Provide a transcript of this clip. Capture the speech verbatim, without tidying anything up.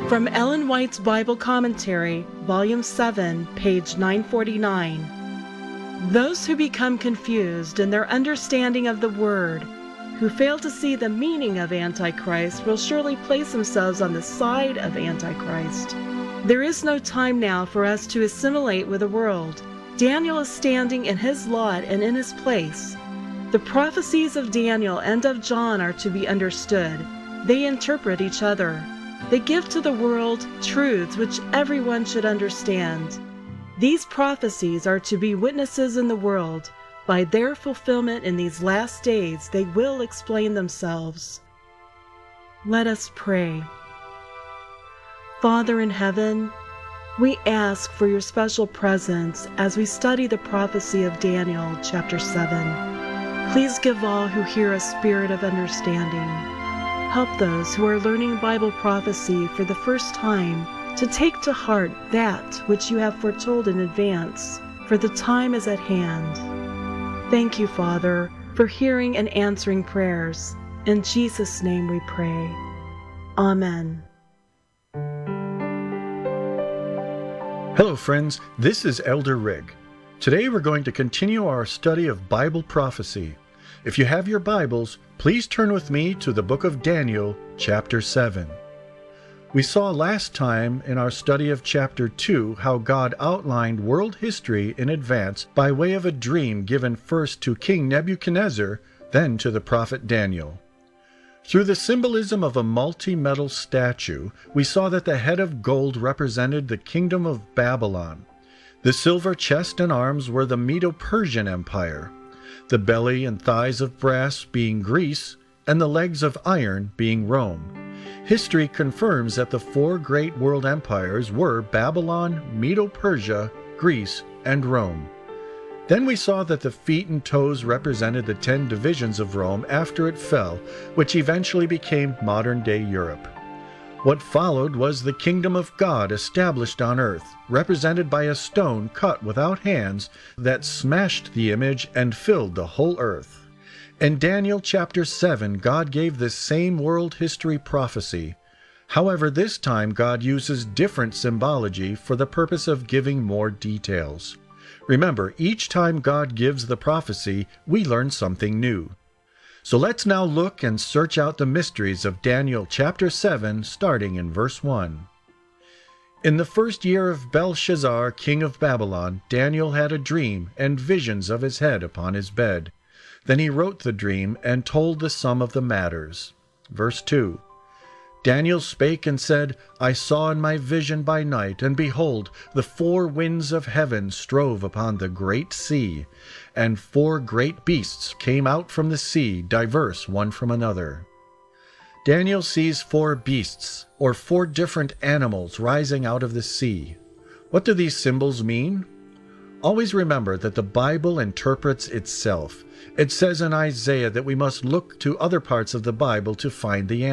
From Ellen White's Bible Commentary, Volume seven, page nine forty-nine. Those who become confused in their understanding of the Word, who fail to see the meaning of Antichrist, will surely place themselves on the side of Antichrist. There is no time now for us to assimilate with the world. Daniel is standing in his lot and in his place. The prophecies of Daniel and of John are to be understood. They interpret each other. They give to the world truths which everyone should understand. These prophecies are to be witnesses in the world. By their fulfillment in these last days, they will explain themselves. Let us pray. Father in heaven, we ask for your special presence as we study the prophecy of Daniel, chapter seven. Please give all who hear a spirit of understanding. Help those who are learning Bible prophecy for the first time to take to heart that which you have foretold in advance, for the time is at hand. Thank you, Father, for hearing and answering prayers. In Jesus' name we pray. Amen. Hello, friends. This is Elder Rigg. Today we're going to continue our study of Bible prophecy. If you have your Bibles, please turn with me to the book of Daniel, chapter seven. We saw last time in our study of chapter two how God outlined world history in advance by way of a dream given first to King Nebuchadnezzar, then to the prophet Daniel. Through the symbolism of a multi-metal statue, we saw that the head of gold represented the kingdom of Babylon. The silver chest and arms were the Medo-Persian Empire, the belly and thighs of brass being Greece, and the legs of iron being Rome. History confirms that the four great world empires were Babylon, Medo-Persia, Greece, and Rome. Then we saw that the feet and toes represented the ten divisions of Rome after it fell, which eventually became modern-day Europe. What followed was the kingdom of God established on earth, represented by a stone cut without hands that smashed the image and filled the whole earth. In Daniel chapter seven, God gave this same world history prophecy. However, this time God uses different symbology for the purpose of giving more details. Remember, each time God gives the prophecy, we learn something new. So let's now look and search out the mysteries of Daniel chapter seven, starting in verse one. In the first year of Belshazzar, king of Babylon, Daniel had a dream and visions of his head upon his bed. Then he wrote the dream and told the sum of the matters. Verse two. Daniel spake and said, I saw in my vision by night, and behold, the four winds of heaven strove upon the great sea, and four great beasts came out from the sea, diverse one from another. Daniel sees four beasts, or four different animals, rising out of the sea. What do these symbols mean? Always remember that the Bible interprets itself. It says in Isaiah that we must look to other parts of the Bible to find the answer.